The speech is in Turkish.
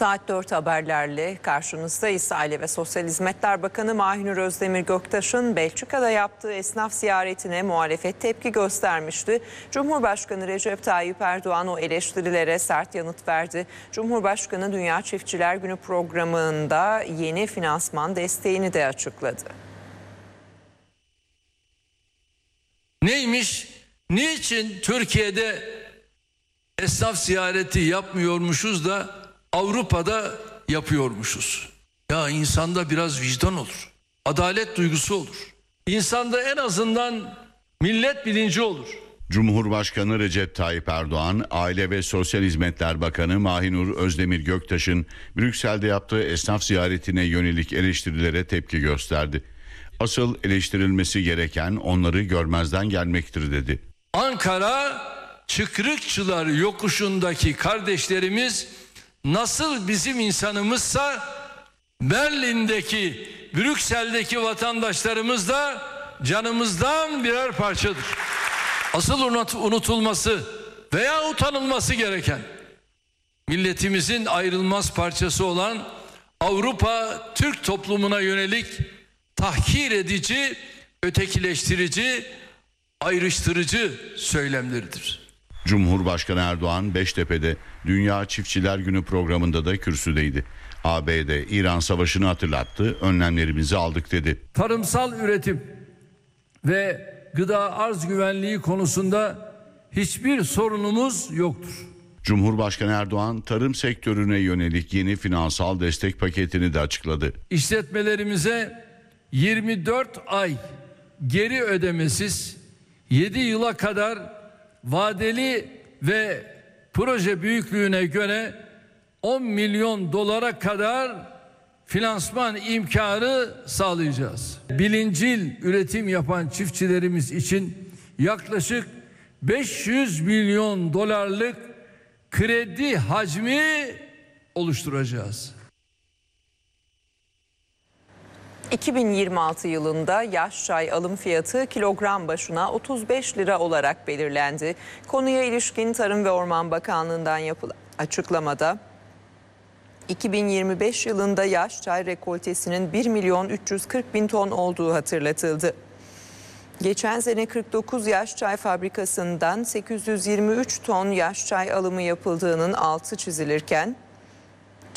Saat 4 haberlerle karşınızdayız. Aile ve Sosyal Hizmetler Bakanı Mahinur Özdemir Göktaş'ın Belçika'da yaptığı esnaf ziyaretine muhalefet tepki göstermişti. Cumhurbaşkanı Recep Tayyip Erdoğan o eleştirilere sert yanıt verdi. Cumhurbaşkanı Dünya Çiftçiler Günü programında yeni finansman desteğini de açıkladı. Neymiş? Niçin Türkiye'de esnaf ziyareti yapmıyormuşuz da Avrupa'da yapıyormuşuz? Ya insanda biraz vicdan olur. Adalet duygusu olur. İnsanda en azından millet bilinci olur. Cumhurbaşkanı Recep Tayyip Erdoğan, Aile ve Sosyal Hizmetler Bakanı Mahinur Özdemir Göktaş'ın Brüksel'de yaptığı esnaf ziyaretine yönelik eleştirilere tepki gösterdi. Asıl eleştirilmesi gereken onları görmezden gelmektir dedi. Ankara Çıkrıkçılar yokuşundaki kardeşlerimiz nasıl bizim insanımızsa Berlin'deki, Brüksel'deki vatandaşlarımız da canımızdan birer parçadır. Asıl unutulması veya utanılması gereken milletimizin ayrılmaz parçası olan Avrupa Türk toplumuna yönelik tahkir edici, ötekileştirici, ayrıştırıcı söylemleridir. Cumhurbaşkanı Erdoğan Beştepe'de Dünya Çiftçiler Günü programında da kürsüdeydi. ABD İran Savaşı'nı hatırlattı, önlemlerimizi aldık dedi. Tarımsal üretim ve gıda arz güvenliği konusunda hiçbir sorunumuz yoktur. Cumhurbaşkanı Erdoğan tarım sektörüne yönelik yeni finansal destek paketini de açıkladı. İşletmelerimize 24 ay geri ödemesiz 7 yıla kadar vadeli ve proje büyüklüğüne göre 10 milyon dolara kadar finansman imkanı sağlayacağız. Bilincil üretim yapan çiftçilerimiz için yaklaşık 500 milyon dolarlık kredi hacmi oluşturacağız. 2026 yılında yaş çay alım fiyatı kilogram başına 35 lira olarak belirlendi. Konuya ilişkin Tarım ve Orman Bakanlığı'ndan yapılan açıklamada 2025 yılında yaş çay rekoltesinin 1 milyon 340 bin ton olduğu hatırlatıldı. Geçen sene 49 yaş çay fabrikasından 823 ton yaş çay alımı yapıldığının altı çizilirken